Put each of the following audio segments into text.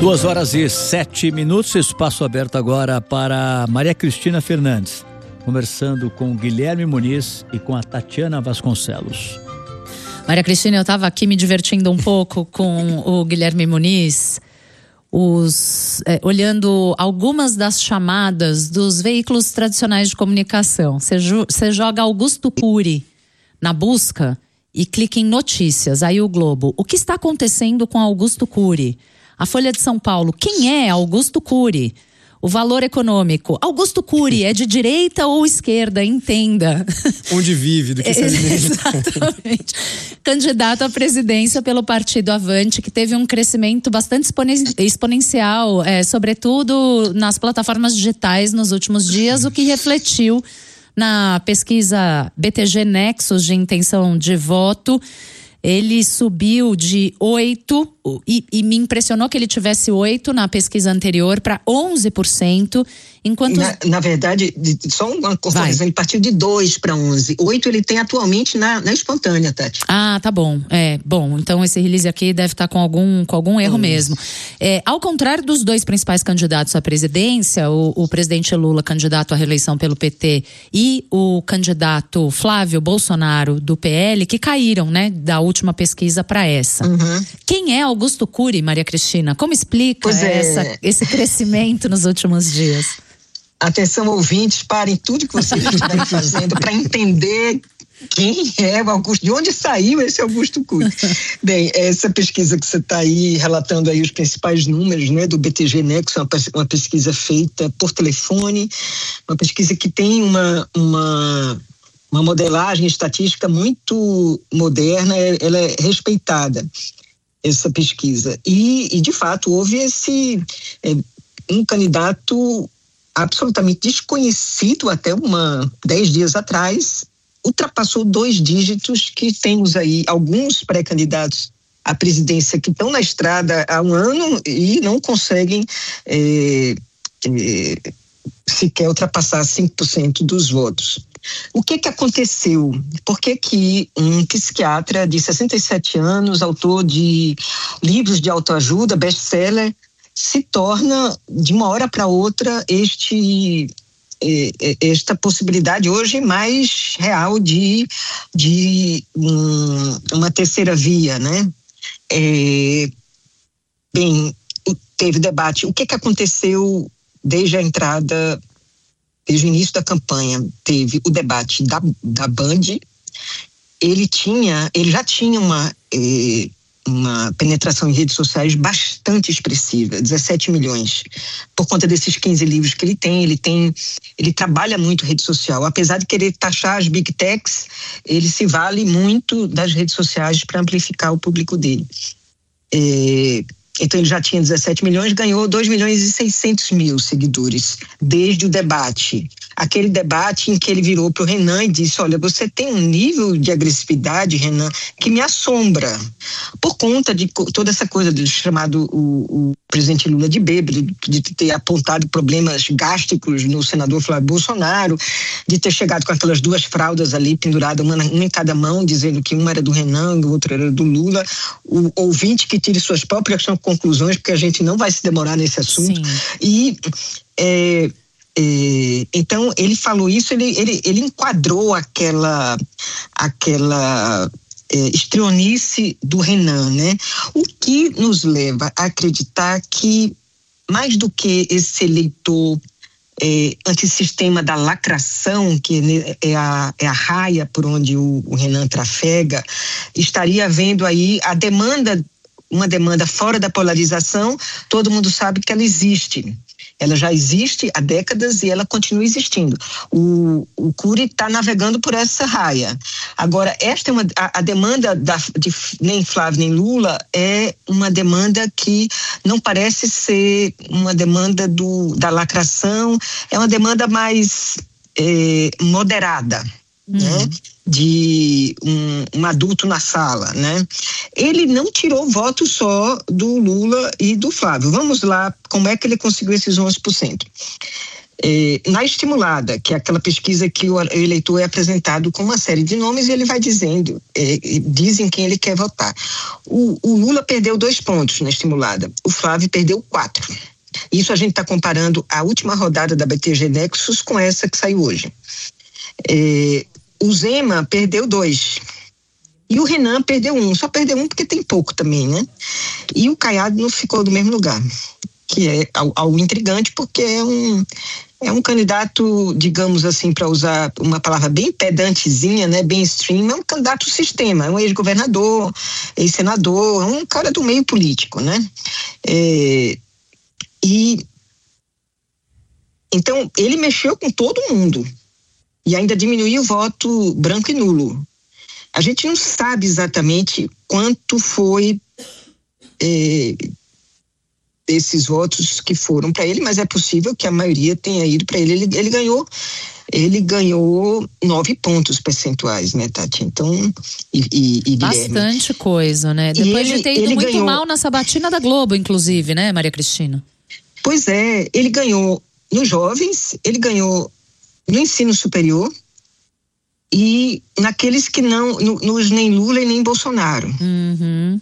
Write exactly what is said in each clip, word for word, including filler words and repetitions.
Duas horas e sete minutos, espaço aberto agora para Maria Cristina Fernandes, conversando com o Guilherme Muniz e com a Tatiana Vasconcelos. Maria Cristina, eu estava aqui me divertindo um pouco com o Guilherme Muniz, os, é, olhando algumas das chamadas dos veículos tradicionais de comunicação. Você, você joga Augusto Cury na busca e clica em notícias, aí o Globo. O que está acontecendo com Augusto Cury? A Folha de São Paulo, quem é Augusto Cury? O Valor Econômico, Augusto Cury é de direita ou esquerda? Entenda. Onde vive, do que se alimenta. Exatamente. Candidato à presidência pelo Partido Avante, que teve um crescimento bastante exponencial, é, sobretudo nas plataformas digitais nos últimos dias, o que refletiu na pesquisa B T G Nexus de intenção de voto. Ele subiu de oito e, e me impressionou que ele tivesse oito na pesquisa anterior para onze por cento, enquanto na, na verdade, só uma correção, ele partiu de dois para onze. oito ele tem atualmente na, na espontânea, Tati. Ah, tá bom. É, bom, então esse release aqui deve estar com algum, com algum erro hum. mesmo. É, ao contrário dos dois principais candidatos à presidência, o, o presidente Lula, candidato à reeleição pelo P T, e o candidato Flávio Bolsonaro, do P L, que caíram, né, da última pesquisa para essa. Uhum. Quem é Augusto Cury, Maria Cristina? Como explica é. essa, esse crescimento nos últimos dias? Atenção, ouvintes, parem tudo que vocês estiverem fazendo para entender quem é o Augusto, de onde saiu esse Augusto Cury. Bem, essa pesquisa que você está aí relatando aí os principais números, né, do B T G Nexus, uma, uma pesquisa feita por telefone, uma pesquisa que tem uma, uma, uma modelagem estatística muito moderna, ela é respeitada, essa pesquisa. E, e de fato, houve esse é, um candidato absolutamente desconhecido até uma dez dias atrás, ultrapassou dois dígitos, que temos aí alguns pré-candidatos à presidência que estão na estrada há um ano e não conseguem é, é, sequer ultrapassar cinco por cento dos votos. O que que aconteceu? Por que que um psiquiatra de sessenta e sete anos, autor de livros de autoajuda, best-seller, se torna de uma hora para outra este esta possibilidade hoje mais real de, de um, uma terceira via, né? É, bem, teve debate. O que que aconteceu desde a entrada, desde o início da campanha? Teve o debate da, da Band. Ele tinha, ele já tinha uma eh, uma penetração em redes sociais bastante expressiva, dezessete milhões, por conta desses quinze livros que ele tem. Ele tem, ele trabalha muito rede social, apesar de querer taxar as big techs, ele se vale muito das redes sociais para amplificar o público dele. É, então ele já tinha dezessete milhões, ganhou dois milhões e seiscentos mil seguidores desde o debate. Aquele debate em que ele virou para o Renan e disse: olha, você tem um nível de agressividade, Renan, que me assombra, por conta de toda essa coisa de chamado o, o presidente Lula de bêbado, de ter apontado problemas gástricos no senador Flávio Bolsonaro, de ter chegado com aquelas duas fraldas ali penduradas, uma, uma em cada mão, dizendo que uma era do Renan e o outro era do Lula. O ouvinte que tire suas próprias conclusões, porque a gente não vai se demorar nesse assunto. Sim. E é, É, então ele falou isso, ele, ele, ele enquadrou aquela, aquela é, estrionice do Renan, né? O que nos leva a acreditar que, mais do que esse eleitor é, antissistema da lacração, que é a, é a raia por onde o, o Renan trafega, estaria havendo aí a demanda, uma demanda fora da polarização. Todo mundo sabe que ela existe. Ela já existe há décadas e ela continua existindo. O, o Cury está navegando por essa raia. Agora, esta é uma, a, a demanda da, de nem Flávio nem Lula é uma demanda que não parece ser uma demanda do, da lacração, é uma demanda mais é, moderada. Uhum. Né? De um, um adulto na sala, né? Ele não tirou voto só do Lula e do Flávio. Vamos lá, como é que ele conseguiu esses onze por cento? É, na estimulada, que é aquela pesquisa que o eleitor é apresentado com uma série de nomes e ele vai dizendo, é, dizem quem ele quer votar. O, o Lula perdeu dois pontos na estimulada, o Flávio perdeu quatro. Isso a gente está comparando a última rodada da B T G Nexus com essa que saiu hoje. É, o Zema perdeu dois. E o Renan perdeu um, só perdeu um porque tem pouco também, né? E o Caiado não ficou do mesmo lugar, que é algo intrigante, porque é um, é um candidato, digamos assim, para usar uma palavra bem pedantezinha, né, bem extreme, é um candidato sistema, é um ex-governador, ex-senador, é um cara do meio político, né? É, e então ele mexeu com todo mundo e ainda diminuiu o voto branco e nulo. A gente não sabe exatamente quanto foi é, desses votos que foram para ele, mas é possível que a maioria tenha ido para ele. ele. Ele ganhou, ele ganhou nove pontos percentuais, né, Tati? Então, e, e, e bastante coisa, né? Depois ele, de ter ido muito ganhou... mal na sabatina da Globo, inclusive, né, Maria Cristina? Pois é, ele ganhou nos jovens, ele ganhou no ensino superior e naqueles que não, no, nos nem Lula e nem Bolsonaro. Uhum.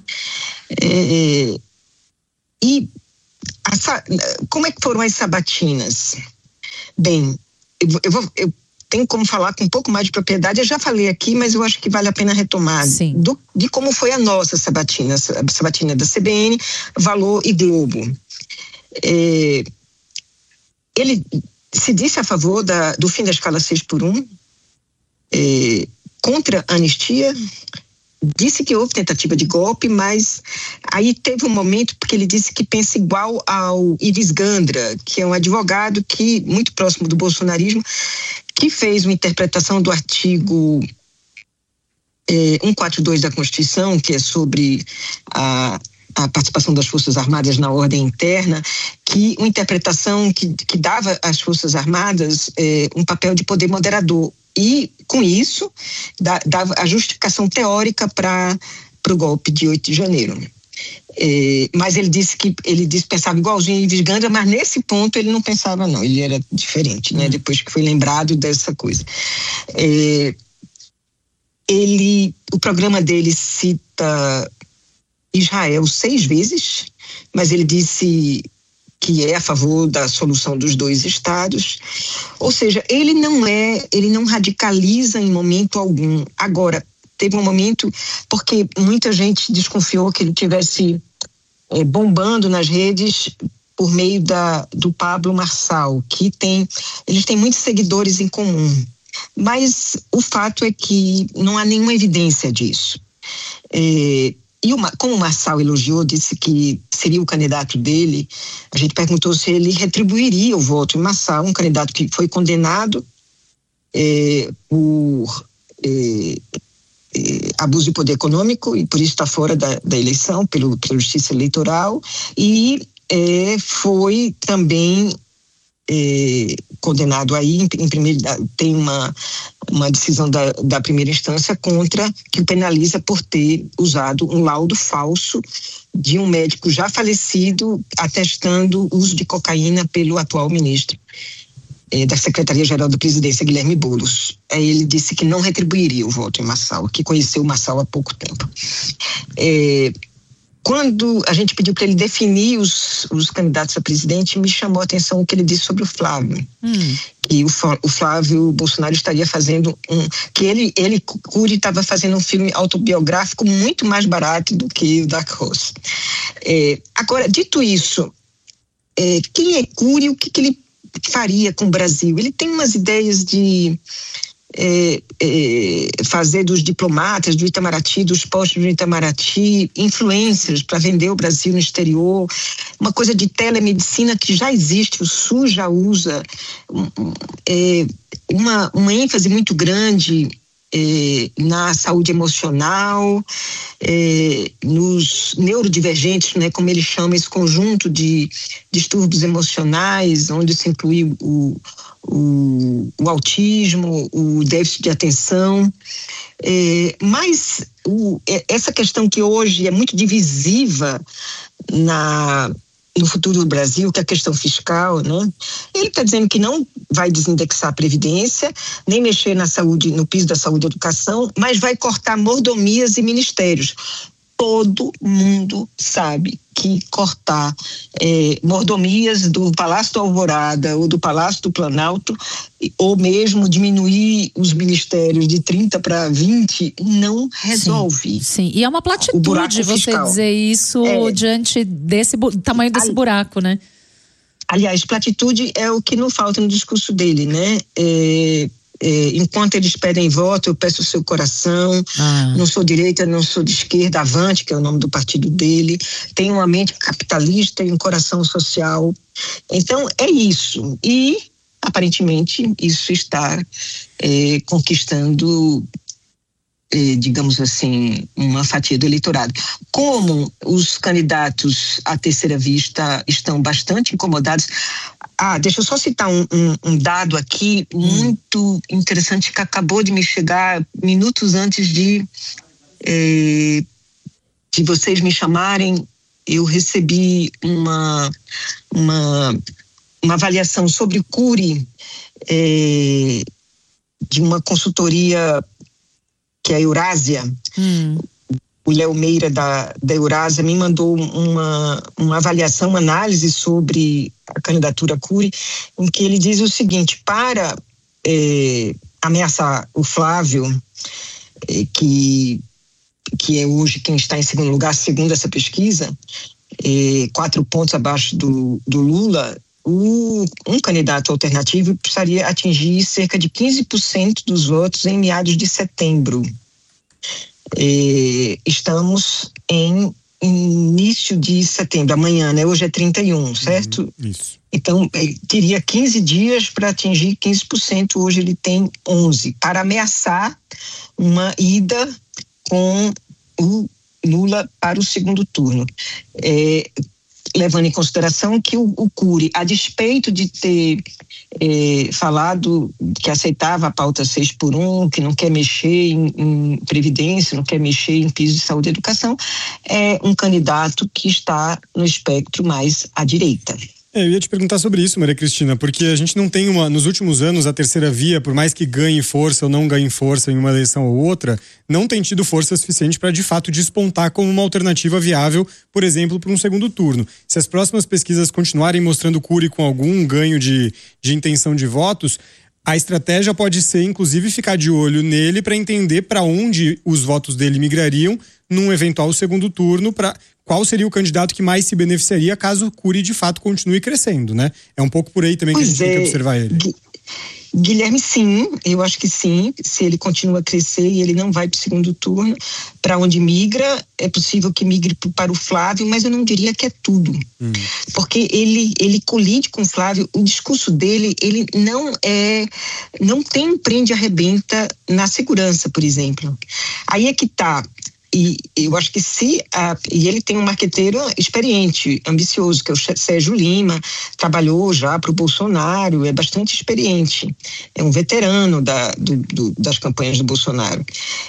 É, e a, como é que foram as sabatinas? Bem, eu, eu, vou, eu tenho como falar com um pouco mais de propriedade, eu já falei aqui, mas eu acho que vale a pena retomar do, de como foi a nossa sabatina, a sabatina da C B N, Valor e Globo. É, ele se disse a favor da, do fim da escala seis por um, é, contra a anistia, disse que houve tentativa de golpe, mas aí teve um momento porque ele disse que pensa igual ao Iris Gandra, que é um advogado que, muito próximo do bolsonarismo, que fez uma interpretação do artigo é, cento e quarenta e dois da Constituição, que é sobre a a participação das Forças Armadas na ordem interna, que uma interpretação que, que dava às Forças Armadas é, um papel de poder moderador. E, com isso, da, dava a justificação teórica para o golpe de oito de janeiro. É, mas ele disse que ele disse, pensava igualzinho a Ives Gandra, mas nesse ponto ele não pensava, não. Ele era diferente, né? Depois que foi lembrado dessa coisa. É, ele, o programa dele cita Israel seis vezes, mas ele disse que é a favor da solução dos dois estados. Ou seja, ele não é, ele não radicaliza em momento algum. Agora, teve um momento, porque muita gente desconfiou que ele tivesse é, bombando nas redes por meio da, do Pablo Marçal, que tem, eles têm muitos seguidores em comum. Mas o fato é que não há nenhuma evidência disso. É, E uma, como o Marçal elogiou, disse que seria o candidato dele, a gente perguntou se ele retribuiria o voto. O Marçal, um candidato que foi condenado é, por é, é, abuso de poder econômico e por isso está fora da, da eleição, pelo, pela justiça eleitoral, e é, foi também é, condenado aí, em, em primeiro, tem uma, uma decisão da, da primeira instância contra, que o penaliza por ter usado um laudo falso de um médico já falecido atestando o uso de cocaína pelo atual ministro é, da Secretaria-Geral da Presidência, Guilherme Boulos. Aí ele disse que não retribuiria o voto em Marçal, que conheceu o Marçal há pouco tempo. É, Quando a gente pediu para ele definir os, os candidatos a presidente, me chamou a atenção o que ele disse sobre o Flávio. Hum. Que o, o Flávio Bolsonaro estaria fazendo um... Que ele, ele Cury, estava fazendo um filme autobiográfico muito mais barato do que o Dark Horse. É, agora, dito isso, é, quem é Cury, o que, que ele faria com o Brasil? Ele tem umas ideias de... É, é, fazer dos diplomatas do Itamaraty, dos postos do Itamaraty, influencers para vender o Brasil no exterior, uma coisa de telemedicina que já existe, o SUS já usa, é, uma, uma ênfase muito grande é, na saúde emocional, é, nos neurodivergentes, né, como ele chama esse conjunto de distúrbios emocionais, onde se inclui o O, o autismo, o déficit de atenção, é, mas o, essa questão que hoje é muito divisiva na, no futuro do Brasil, que é a questão fiscal, né? Ele está dizendo que não vai desindexar a Previdência, nem mexer na saúde, no piso da saúde e educação, mas vai cortar mordomias e ministérios. Todo mundo sabe que cortar é, mordomias do Palácio do Alvorada ou do Palácio do Planalto, ou mesmo diminuir os ministérios de trinta para vinte, não resolve. Sim, sim. E é uma platitude você dizer isso é, diante desse tamanho desse ali, buraco, né? Aliás, platitude é o que não falta no discurso dele, né? É, É, enquanto eles pedem voto, eu peço o seu coração, ah. não sou direita, não sou de esquerda, Avante, que é o nome do partido dele, tem uma mente capitalista e um coração social. Então, é isso. E, aparentemente, isso está é, conquistando, é, digamos assim, uma fatia do eleitorado. Como os candidatos à terceira vista estão bastante incomodados. Ah, deixa eu só citar um, um, um dado aqui muito interessante que acabou de me chegar minutos antes de, eh, de vocês me chamarem. Eu recebi uma, uma, uma avaliação sobre o Cury eh, de uma consultoria que é a Eurásia. Hum. O Léo Meira da, da Eurásia me mandou uma, uma avaliação, uma análise sobre a candidatura Cury, em que ele diz o seguinte: para é, ameaçar o Flávio, é, que, que é hoje quem está em segundo lugar, segundo essa pesquisa, é, quatro pontos abaixo do, do Lula, o, um candidato alternativo precisaria atingir cerca de quinze por cento dos votos em meados de setembro. Eh, estamos em início de setembro, amanhã, né? Hoje é trinta e um, certo? Uhum, isso. Então, ele teria quinze dias para atingir quinze por cento, hoje ele tem onze, para ameaçar uma ida com o Lula para o segundo turno. É, levando em consideração que o, o Cury, a despeito de ter é, falado que aceitava a pauta seis por um, que não quer mexer em, em Previdência, não quer mexer em piso de saúde e educação, é um candidato que está no espectro mais à direita. É, eu ia te perguntar sobre isso, Maria Cristina, porque a gente não tem uma, nos últimos anos, a terceira via, por mais que ganhe força ou não ganhe força em uma eleição ou outra, não tem tido força suficiente para de fato despontar como uma alternativa viável, por exemplo, para um segundo turno. Se as próximas pesquisas continuarem mostrando o Cury com algum ganho de, de intenção de votos, a estratégia pode ser, inclusive, ficar de olho nele para entender para onde os votos dele migrariam num eventual segundo turno, para qual seria o candidato que mais se beneficiaria caso o Cury de fato continue crescendo, né? É um pouco por aí também que pois a gente é, tem que observar ele. Guilherme, sim, eu acho que sim. Se ele continua a crescer e ele não vai para o segundo turno, para onde migra, é possível que migre para o Flávio, mas eu não diria que é tudo. Hum. Porque ele, ele colide com o Flávio, o discurso dele, ele não é, não tem prende arrebenta na segurança, por exemplo. Aí é que tá. E eu acho que se, a, e ele tem um marqueteiro experiente, ambicioso, que é o Sérgio Lima, trabalhou já para o Bolsonaro, é bastante experiente, é um veterano da, do, do, das campanhas do Bolsonaro.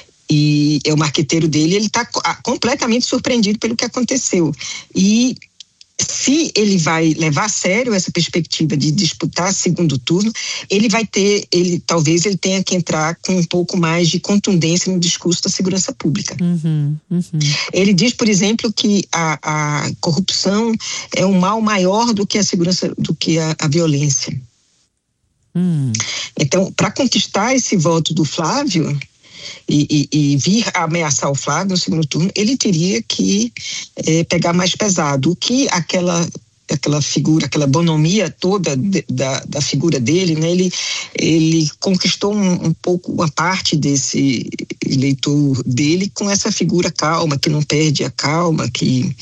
E é o marqueteiro dele, ele está completamente surpreendido pelo que aconteceu. E se ele vai levar a sério essa perspectiva de disputar segundo turno, ele vai ter, ele talvez ele tenha que entrar com um pouco mais de contundência no discurso da segurança pública. Uhum, uhum. Ele diz, por exemplo, que a, a corrupção é um mal maior do que a segurança, do que a, a violência. Uhum. Então, para conquistar esse voto do Flávio, E, e, e vir a ameaçar o Flávio no segundo turno, ele teria que é, pegar mais pesado. O que aquela, aquela figura, aquela bonomia toda de, da, da figura dele, né? ele, ele conquistou um, um pouco uma parte desse eleitor dele com essa figura calma, que não perde a calma, que,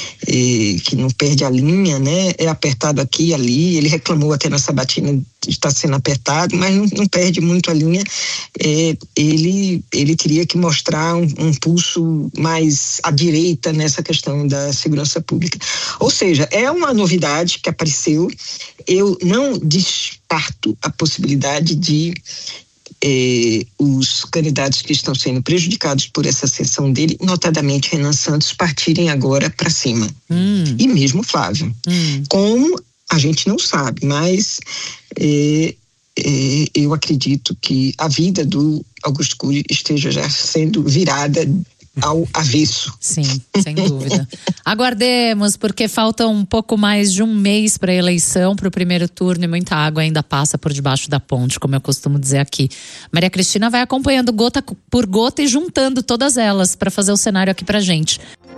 é, que não perde a linha, né? É apertado aqui e ali. Ele reclamou até na sabatina está sendo apertado, mas não, não perde muito a linha. É, ele, ele teria que mostrar um, um pulso mais à direita nessa questão da segurança pública. Ou seja, é uma novidade que apareceu. Eu não descarto a possibilidade de eh, os candidatos que estão sendo prejudicados por essa ascensão dele, notadamente Renan Santos, partirem agora para cima. Hum. E mesmo Flávio. Hum. Como a gente não sabe, mas eh, eh, eu acredito que a vida do Augusto Cury esteja já sendo virada ao avesso. Sim, sem dúvida. Aguardemos, porque falta um pouco mais de um mês para a eleição, para o primeiro turno, e muita água ainda passa por debaixo da ponte, como eu costumo dizer aqui. Maria Cristina vai acompanhando gota por gota e juntando todas elas para fazer o cenário aqui pra gente.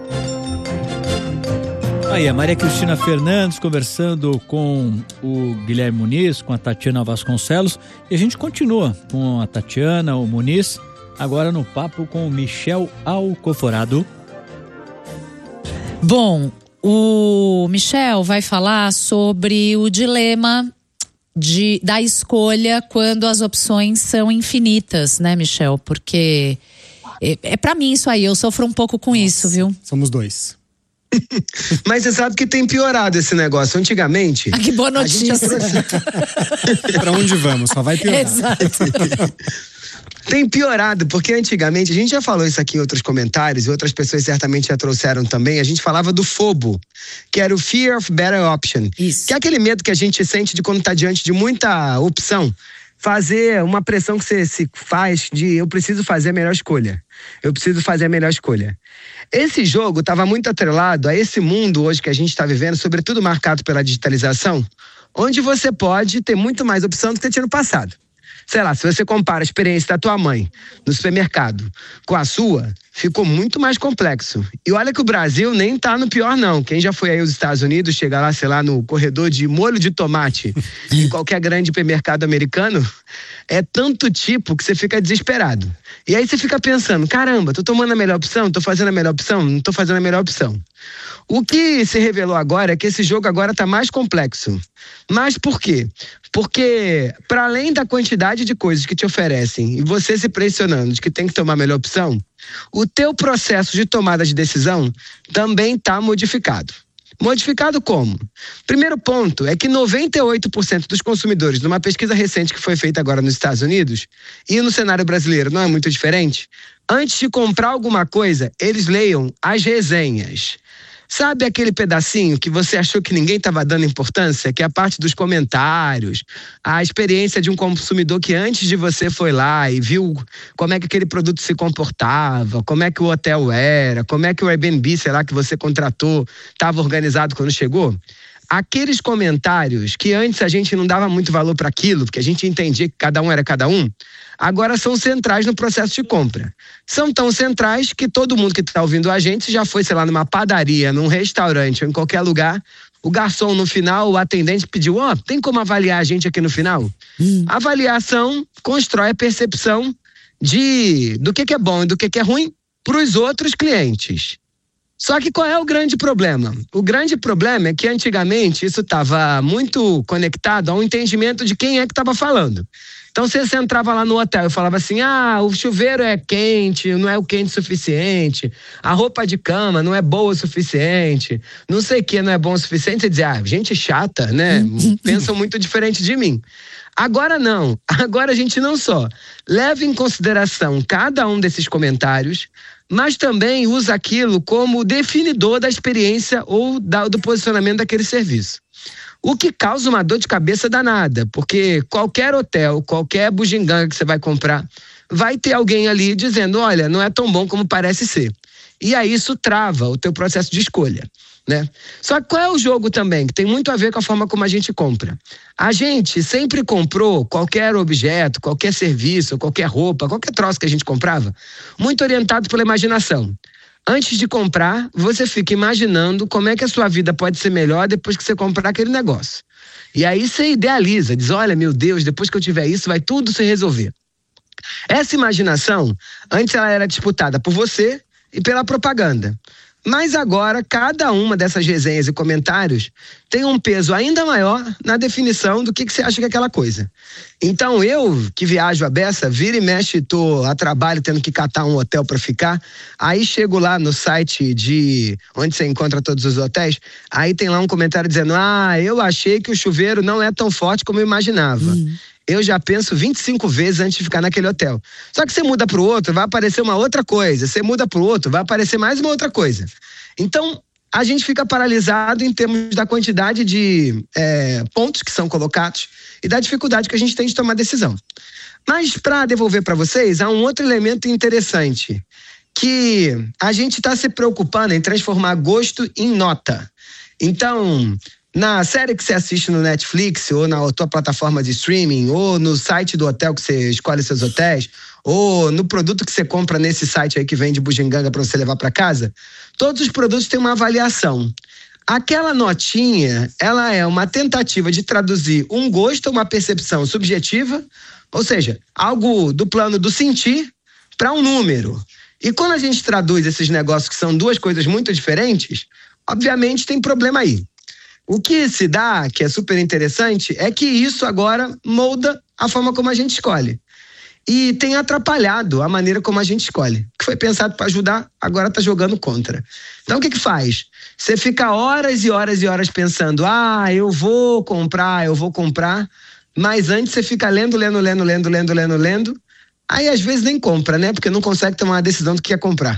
Aí, a Maria Cristina Fernandes conversando com o Guilherme Muniz, com a Tatiana Vasconcelos, e a gente continua com a Tatiana, o Muniz, agora no papo com o Michel Alcoforado. Bom, o Michel vai falar sobre o dilema de, da escolha quando as opções são infinitas, né, Michel? Porque é, é pra mim isso aí, eu sofro um pouco com Nossa, isso, viu? Somos dois. Mas você sabe que tem piorado esse negócio. Antigamente... Ah, que boa notícia. Pra onde vamos? Só vai piorar. Exato. Tem piorado, porque antigamente, a gente já falou isso aqui em outros comentários, e outras pessoas certamente já trouxeram também, a gente falava do FOBO, que era o Fear of Better Option. Isso. Que é aquele medo que a gente sente de quando está diante de muita opção, fazer uma pressão que você se faz de eu preciso fazer a melhor escolha. Eu preciso fazer a melhor escolha. Esse jogo estava muito atrelado a esse mundo hoje que a gente está vivendo, sobretudo marcado pela digitalização, onde você pode ter muito mais opção do que você tinha no passado. Sei lá, se você compara a experiência da tua mãe no supermercado com a sua, ficou muito mais complexo. E olha que o Brasil nem tá no pior, não. Quem já foi aí aos Estados Unidos, chega lá, sei lá, no corredor de molho de tomate em qualquer grande supermercado americano, é tanto tipo que você fica desesperado. E aí você fica pensando, caramba, tô tomando a melhor opção? Tô fazendo a melhor opção? Não tô fazendo a melhor opção. O que se revelou agora é que esse jogo agora tá mais complexo. Mas por quê? Porque, para além da quantidade de coisas que te oferecem e você se pressionando de que tem que tomar a melhor opção, o teu processo de tomada de decisão também está modificado. Modificado como? Primeiro ponto é que noventa e oito por cento dos consumidores, numa pesquisa recente que foi feita agora nos Estados Unidos, e no cenário brasileiro não é muito diferente, antes de comprar alguma coisa, eles leiam as resenhas. Sabe aquele pedacinho que você achou que ninguém estava dando importância? Que é a parte dos comentários, a experiência de um consumidor que antes de você foi lá e viu como é que aquele produto se comportava, como é que o hotel era, como é que o Airbnb, sei lá, que você contratou, estava organizado quando chegou? Aqueles comentários que antes a gente não dava muito valor para aquilo, porque a gente entendia que cada um era cada um, agora são centrais no processo de compra. São tão centrais que todo mundo que está ouvindo a gente já foi, sei lá, numa padaria, num restaurante ou em qualquer lugar, o garçom no final, o atendente pediu, ó, oh, tem como avaliar a gente aqui no final? Hum. A avaliação constrói a percepção de, do que, que é bom e do que, que é ruim para os outros clientes. Só que qual é o grande problema? O grande problema é que antigamente isso estava muito conectado ao entendimento de quem é que estava falando. Então você entrava lá no hotel e falava assim, ah, o chuveiro é quente, não é o quente o suficiente, a roupa de cama não é boa o suficiente, não sei o que não é bom o suficiente. Você dizia, ah, gente chata, né? Pensam muito diferente de mim. Agora não, agora a gente não só leva em consideração cada um desses comentários, mas também usa aquilo como definidor da experiência ou da, do posicionamento daquele serviço. O que causa uma dor de cabeça danada, porque qualquer hotel, qualquer bugiganga que você vai comprar, vai ter alguém ali dizendo, olha, não é tão bom como parece ser. E aí isso trava o teu processo de escolha, né? Só que qual é o jogo também, que tem muito a ver com a forma como a gente compra? A gente sempre comprou qualquer objeto, qualquer serviço, qualquer roupa, qualquer troço que a gente comprava, muito orientado pela imaginação. Antes de comprar, você fica imaginando como é que a sua vida pode ser melhor depois que você comprar aquele negócio. E aí você idealiza, diz, olha, meu Deus, depois que eu tiver isso, vai tudo se resolver. Essa imaginação, antes ela era disputada por você e pela propaganda. Mas agora, cada uma dessas resenhas e comentários tem um peso ainda maior na definição do que, que você acha que é aquela coisa. Então, eu, que viajo a beça, vira e mexe, tô a trabalho tendo que catar um hotel para ficar, aí chego lá no site de onde você encontra todos os hotéis, aí tem lá um comentário dizendo, ah, eu achei que o chuveiro não é tão forte como eu imaginava. Hum. eu já penso vinte e cinco vezes antes de ficar naquele hotel. Só que você muda para o outro, vai aparecer uma outra coisa. Você muda para o outro, vai aparecer mais uma outra coisa. Então, a gente fica paralisado em termos da quantidade de é, pontos que são colocados e da dificuldade que a gente tem de tomar decisão. Mas, para devolver para vocês, há um outro elemento interessante, que a gente está se preocupando em transformar gosto em nota. Então, na série que você assiste no Netflix, ou na tua plataforma de streaming, ou no site do hotel que você escolhe seus hotéis, ou no produto que você compra nesse site aí que vende bugiganga para você levar para casa, todos os produtos têm uma avaliação. Aquela notinha, ela é uma tentativa de traduzir um gosto, uma percepção subjetiva, ou seja, algo do plano do sentir para um número. E quando a gente traduz esses negócios que são duas coisas muito diferentes, obviamente tem problema aí. O que se dá, que é super interessante, é que isso agora molda a forma como a gente escolhe. E tem atrapalhado a maneira como a gente escolhe. O que foi pensado para ajudar, agora está jogando contra. Então o que que faz? Você fica horas e horas e horas pensando, ah, eu vou comprar, eu vou comprar, mas antes você fica lendo, lendo, lendo, lendo, lendo, lendo, lendo, aí às vezes nem compra, né? Porque não consegue tomar uma decisão do que quer comprar.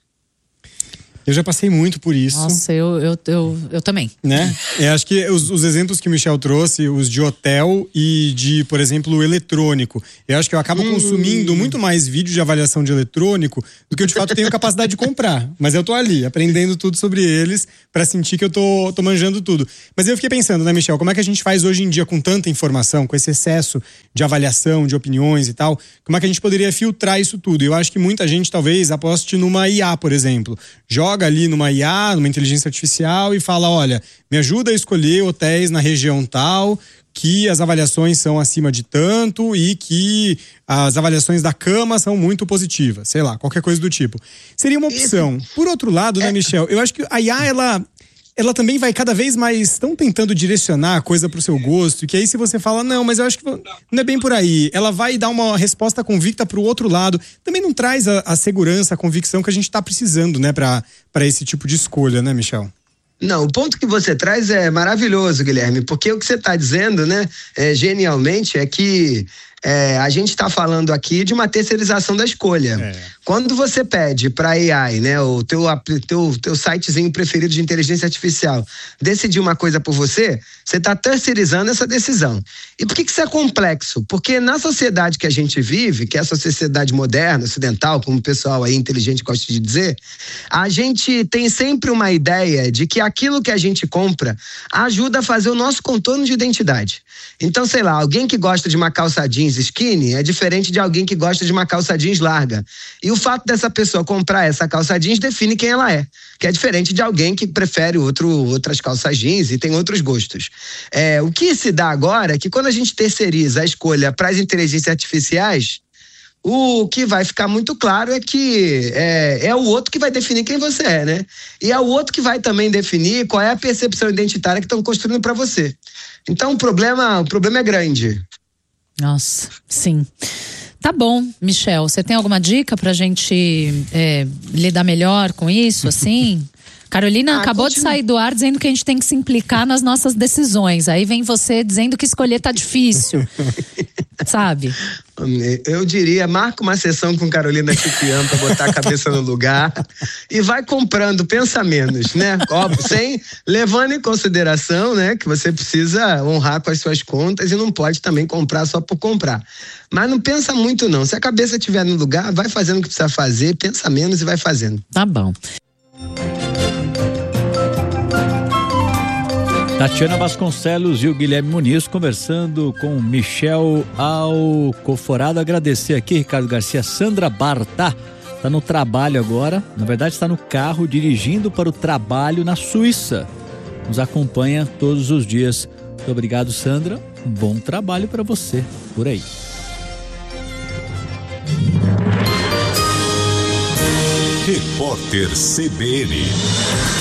Eu já passei muito por isso. Nossa, eu, eu, eu, eu também. Né? Eu acho que os, os exemplos que o Michel trouxe, os de hotel e de, por exemplo, eletrônico. Eu acho que eu acabo hum. consumindo muito mais vídeo de avaliação de eletrônico do que eu de fato tenho capacidade de comprar. Mas eu tô ali, aprendendo tudo sobre eles pra sentir que eu tô, tô manjando tudo. Mas eu fiquei pensando, né, Michel, como é que a gente faz hoje em dia com tanta informação, com esse excesso de avaliação, de opiniões e tal, como é que a gente poderia filtrar isso tudo? Eu acho que muita gente talvez aposte numa I A, por exemplo. Joga ali numa I A, numa inteligência artificial e fala, olha, me ajuda a escolher hotéis na região tal, que as avaliações são acima de tanto e que as avaliações da cama são muito positivas, sei lá, qualquer coisa do tipo. Seria uma opção. Por outro lado, né, Michel, eu acho que a I A, ela... ela também vai cada vez mais tão tentando direcionar a coisa pro seu gosto, que aí se você fala, não, mas eu acho que não é bem por aí, ela vai dar uma resposta convicta pro outro lado, também não traz a, a segurança, a convicção que a gente tá precisando, né, pra, pra esse tipo de escolha, né, Michel? Não, o ponto que você traz é maravilhoso, Guilherme, porque o que você está dizendo, né, é, genialmente, é que é, a gente está falando aqui de uma terceirização da escolha. É. Quando você pede para a AI, né, o teu, teu, teu sitezinho preferido de inteligência artificial, decidir uma coisa por você, você está terceirizando essa decisão. E por que que isso é complexo? Porque na sociedade que a gente vive, que é essa sociedade moderna, ocidental, como o pessoal aí inteligente gosta de dizer, a gente tem sempre uma ideia de que aquilo que a gente compra ajuda a fazer o nosso contorno de identidade. Então, sei lá, alguém que gosta de uma calça jeans skinny é diferente de alguém que gosta de uma calça jeans larga. E o fato dessa pessoa comprar essa calça jeans define quem ela é, que é diferente de alguém que prefere outro, outras calças jeans e tem outros gostos. É, o que se dá agora é que quando a gente terceiriza a escolha para as inteligências artificiais, o que vai ficar muito claro é que é, é o outro que vai definir quem você é, né? E é o outro que vai também definir qual é a percepção identitária que estão construindo para você. Então o problema, o problema é grande. Nossa, sim. Tá bom, Michel, você tem alguma dica pra gente é, lidar melhor com isso, assim? Carolina ah, acabou continua. de sair do ar dizendo que a gente tem que se implicar nas nossas decisões. Aí vem você dizendo que escolher tá difícil. Sabe? Eu diria, marca uma sessão com Carolina Chiquian pra botar a cabeça no lugar e vai comprando, pensa menos, né? Óbvio, sem, levando em consideração, né, que você precisa honrar com as suas contas e não pode também comprar só por comprar. Mas não pensa muito não, se a cabeça estiver no lugar, vai fazendo o que precisa fazer, pensa menos e vai fazendo. Tá bom. Tatiana Vasconcelos e o Guilherme Muniz conversando com Michel Alcoforado. Agradecer aqui, Ricardo Garcia, Sandra Barta, está no trabalho agora, na verdade está no carro dirigindo para o trabalho na Suíça. Nos acompanha todos os dias. Muito obrigado, Sandra. Um bom trabalho para você por aí. Repórter C B N.